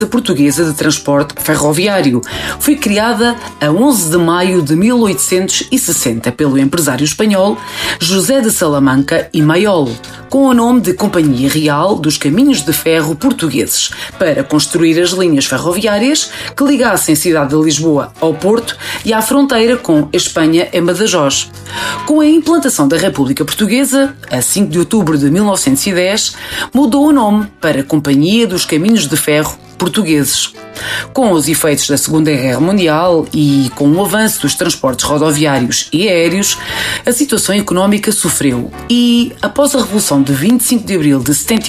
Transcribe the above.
Portuguesa de Transporte Ferroviário. Foi criada a 11 de maio de 1860 pelo empresário espanhol José de Salamanca e Maiol, com o nome de Companhia Real dos Caminhos de Ferro Portugueses, para construir as linhas ferroviárias que ligassem a cidade de Lisboa ao Porto e à fronteira com a Espanha em Badajoz. Com a implantação da República Portuguesa, a 5 de outubro de 1910, mudou o nome para Companhia dos Caminhos de Ferro Portugueses. Com os efeitos da Segunda Guerra Mundial e com o avanço dos transportes rodoviários e aéreos, a situação económica sofreu e, após a Revolução de 25 de Abril de 78,